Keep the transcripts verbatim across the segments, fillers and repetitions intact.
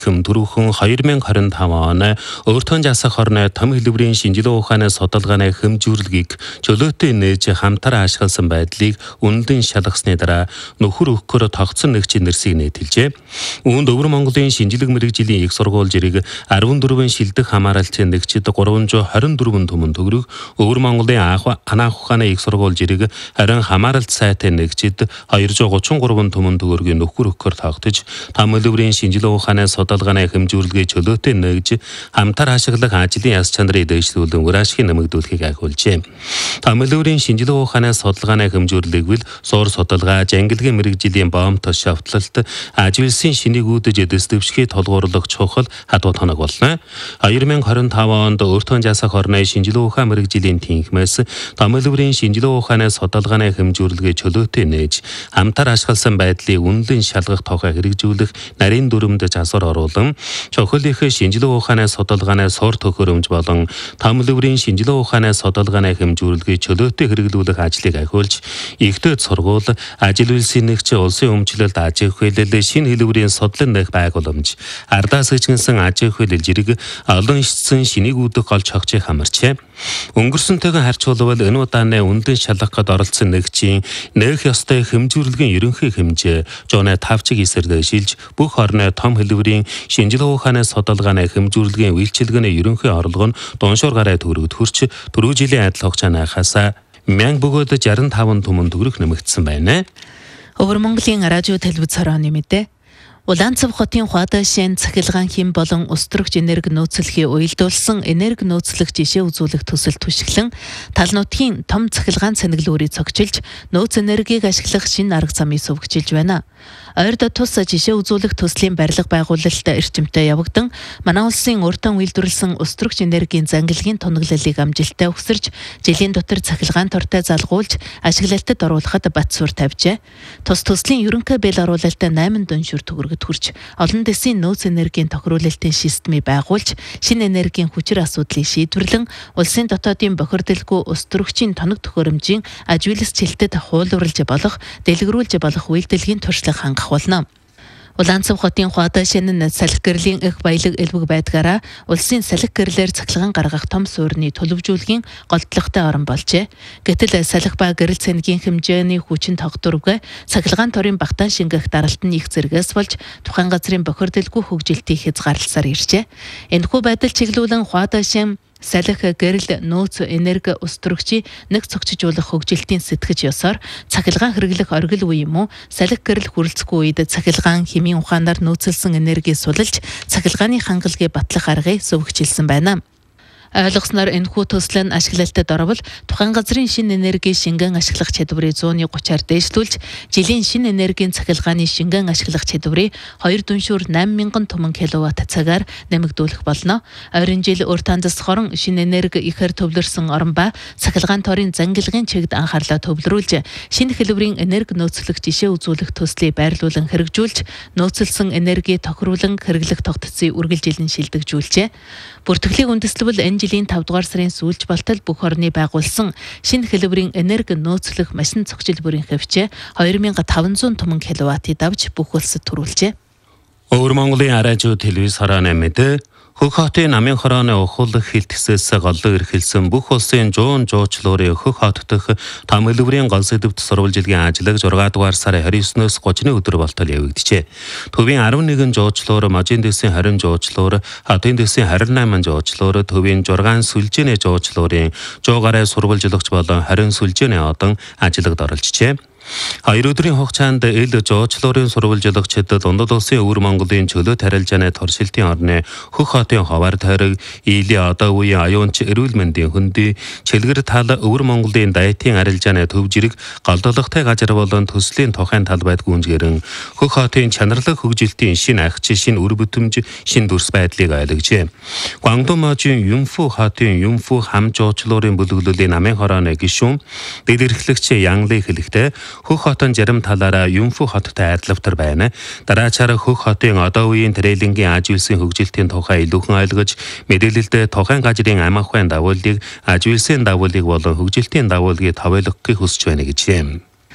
Түрүүхэн хоёр мянга хорин таван оны өөртөө засах орны том хэлбэрийн шинжилгээ ухааны судалгааны хэмжүүлгийг чөлөөтэй нээж хамтараа ашигласан байдлыг үнэндээ шалгасны дараа нөхөр өгөхөөр тогтсон нэгжийн нэрсийг нэтэлжээ. Үүнд Өвөр Монголын шинжилгээ мэргэжлийн их сургууль жирэг арван дөрвөн шилдэг хамааралцын нэгжид гурван зуун хорин дөрвөн түмэн төгрөг, Өвөр Монголын анаах ухааны их сургууль жирэг харин хамааралт сайтын нэгжид хоёр зуун гучин гурван түмэн төгрөгийн нөхөр өгөхөөр тогтож том хэлбэрийн шинжилгээ ухааны судалгааны хэмжүүлгээ чөлөөтэй нэгж хамтар ашиглах ажлын яс чанарыг дэвшлүүлэн үр ашиг нэмэгдүүлэхийг ахиулжээ. Том хэлбэрийн шинжилгээ ухааны судалгааны хэмжүүлгийг бол суур судалгаа, жангилгийн мэргэжлийн боомт шавтлалт, ажилсын шинийг үүдэж дэвшихийг толгуурлах чухал хадууд хоног болно. хоёр мянга хорин таван онд өөртөө засах орны шинжилгээ ухаан мэргэжлийн тэнхмээс том хэлбэрийн шинжилгээ ухааны судалгааны хэмжүүлгээ чөлөөтэй нээж хамтар ашигласан байдлыг үнэлэн шалгах тухай хэрэгжүүлэх нарийн дүрмд засвар оруулан чухал их шинжилгээ ухааны судалгааны суур төхөөрөмж болон том хэлбэрийн шинжилгээ ухааны судалгааны хэмжүүлгийг чөлөөтэй хэрэглүүлэх ажлыг ахиулж ихтэй сургууль, ажил үйлсийн нэгж, улсын өмчлөлт, аж ахуй хэлэл, шинэ хэлбэрийн судлан нэх байгууламж, ардаас хичгэнсэн аж ахуй хэлэл жирэг олон ишцэн шинийг үүдэх гол чогчийг хамарчээ. Өнгөрсөнтэйгээ харьцуулбал энэ удааны үндэн шалгахад оролцсон нэгжийн нэх ёстой хэмжүүлгийн ерөнхий хэмжээ жуунэ тавчиг эсрэг шилж бүх орны том хэлбэрийн шинжилгээ ухааны судалгааны хэмжүүлгийн үйлчилгээний ерөнхий орлого нь дуншуур гараа төгрөгд хүрч түрүү жилийн адил хугацаанаас мянга бөгөөд шестьдесят пять түмэн төгрөг нэмэгдсэн байна. Өвөр Монголын радио телевиз хорооны мэдээ. Улаанцав хотын Хуадашин цахилгаан хим болон устрагч энерги нөөцлөхийн уялдуулсан энерги нөөцлөх жишээ үзүүлэх төсөл түшиглэн тал нутгийн том цахилгаан цэнэглүүрийг цогчилж нөөц энергийг ашиглах шинэ арга замыг сувгчилж байна. Ойрд тус жишээ үзүүлэх төслийн барилга байгуулалт эрчимтэй явагдан манай улсын урьдчилан үйлдвэрлэсэн устрагч энергийн зангилгийн тунаглалыг амжилттай өгсөрж жилийн дотор цахилгаан тортой залгуулж ашиглалтад оруулахад бат суурь тавьжээ. Тус төслийн ерөнхий бэл оруулалт найман дуншуур төгрөгөд хүрч олон дэсийн нөөц энергийн тохируулалтын системийг байгуулж шинэ энергийн хүчир асуудлыг шийдвэрлэн улсын дотоодын бохирдолгүй устрагчийн тоног төхөөрөмжийн ажиглалцэлтэд хуулууралж болох дэлгэрүүлж болох үйлдэлгийн туршлага хангах болно. Улаанцав хотын Хуадашин салхи гэрлийн их баялаг элбэг байдгаараа улсын салхи гэрлэр цахилгаан гаргах том суурьны төлөвжүүлгийн голдлогтой орон болжээ. Гэтэл салхи ба гэрэл цэнгийн хэмжээний хүчин тогтворгүй цахилгаан торын багтаан шингэх даралт нь их зэрэгээс болж тухайн газрын бохирдолгүй хөгжилтийг хязгаарласаар иржээ. Энэхүү байдал чиглүүлэн Хуадашин салхи гэрэл нөөц энерги устрагчийг нэг цогцжуулах хөгжилтийн сэтгэж ёсоор цахилгаан хэрэглэх оргил үе юм уу салхи гэрэл хүрэлцэхгүй үед цахилгаан химийн ухаанаар нөөцлсөн энерги сулж цахилгааны хангалгыг батлах аргыг сувгчилсан байна. Ойлгосноор энэхүү төсөл нь ашиглалтад орвол тухайн газрын шинэ энерги шингэн ашиглах чадварыг зууны гучаар дээшлүүлж жилийн шинэ энергийн цахилгааны шингэн ашиглах чадварыг хоёр дуншуур найман мянган түмэн киловатт цагаар нэмэгдүүлэх болно. Ойрын жил урьд тандас хорон шинэ энерги ихээр төвлөрсөн орон ба цахилгаан торын зангилгын чигт анхаарлаа төвлөрүүлж шинэ хэлбэрийн энерги нөөцлөх жишээ үзүүлэх төслийг байрлуулан хэрэгжүүлж нөөцлсөн энерги тохируулан хэрэглэх тогтцыг үргэлжилэн шилдэгжүүлжээ. Бүртгэлийн үндэслэл энэ жилийн тавд дугаар сарын сүүлч болтол бүх орны байгуулсан шинэ хэлбэрийн энерги нөөцлөх машин цогцол бүрийн хөвчөө хоёр мянган таван зуун түмэн киловаттыг давж бүх улсад төрүүлжээ. Өвөр Монголын радио телевиз хорооны мэдээ. Хөх хотын намын хорооны ухуулах хилтгсээс голлоо эрхэлсэн бүх улсын жуун жуучлуурын хөх хот дэх том хэлбэрийн гол сэдвт сурвалжилгийн ажлыг зургаадугаар дугаар сарын двадцать девятнээс тридцатны өдөр болтол явагдажээ. Төвийн арван нэгэн жуучлуур, Можийн дэсийн харин жуучлуур, Хотын дэсийн харин найман жуучлуур, Төвийн жургаан сүлжээний жуучлуурын жуугаараа сурвалжлагч болон харин сүлжээний одон ажиллагад оролцжээ. Хоёр өдрийн хугацаанд эл жуучлуурын сурвалжлагчид Дундад улсын Өвөр Монголын чөлөө тарилжааны туршилтын орны хөх хотын ховар тойрог, Ийлийн одоо үеийн аюунч эрүүл мэндийн хөндий, Чилгэр тал Өвөр Монголын дайетын арилжааны төв жирэг голдоологтой газар болон төслийн тухайн талбайд гүнзгэрэн хөх хотын чанарлаг хөгжилтийн шинэ агч, шинэ үр бүтэмж, шинэ дүрс байдлыг ойлгожээ. Гуандун Можийн Юмфу хотын Юмфу хам жуучлуурын бүлэглэлийн намын хорооны гишүүн дэд эрхлэгч Янглыг хэлэхдээ хөх хотын зарим талаараа Юмфу хоттой адилвтар байна. Дараачаар хөх хотын одоо үеийн трейлингийн аж үйлсийн хөгжилтийн тухай илүүхэн ойлгож, мэдээлэлд тухайн газрын ам ахуйн давуулыг, аж үйлсийн давуулыг болон хөгжилтийн давуулгийг товойлгохыг хүсэж байна гэжээ.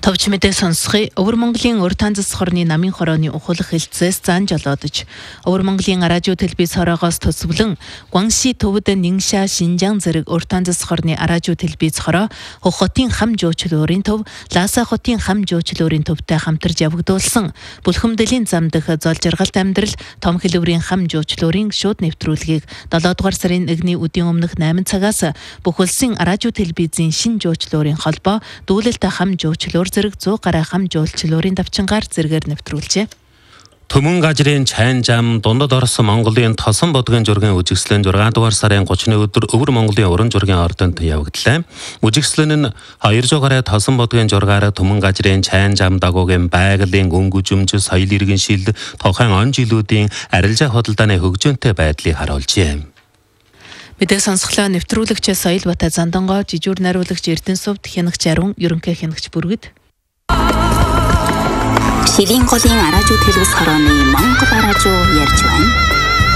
Товч мэдээ сонсхий Өвөр Монголын урд таан засаг хорны намын хорооны ухуулах хэлцээс зан жолоодож Өвөр Монголын радио телевиз хороогоос төсвөлэн Гуанши төвд Нингша Шинжаан зэрэг урд таан засаг хорны радио телевиз хороо Хөх хотын хам жуучлалын төв Лааса хотын хам жуучлалын төвтэй хамтарч явагдуулсан Бүлхэмдэлийн зам дэх зол жаргалт амьдрал том хэлбэрийн хам жуучлалын шууд нэвтрүүлгийг долоо дугаар сарын нэгний өдийн өмнөх найман цагаас бүх улсын радио телевизийн шин жуучлалын холбоо дүүлэлт хам жуучлал зэрэг сто гаруй хам жуулчлалын давчингаар зэргээр нэвтрүүлжээ. Төмөн газрын чайн зам дундад орсон Монголын тосон бодгийн жургийн үжигслэн зургаан дугаар сарын гуравны өдөр Өвөр Монголын уран зургийн ордонд явагдлаа. Үжигслэн нь хоёр жугаар тосон бодгийн зургаар төмөн газрын чайн зам дагуугийн байгалийн өнгөжмж соёл иргэншил тухайн он жилүүдийн арилжаа худалдааны хөгжөөнтэй байдлыг харуулжээ. Мэдээ сонсголоо нэвтрүүлэгч Соёл Бата Зандангоо, жижүүр найруулагч Эрдэнэсувд хянагч Арун, ерөнхий хянагч Бүргэд. Шилийн голын радио телевиз хорооны Монгол радио ярьж байна.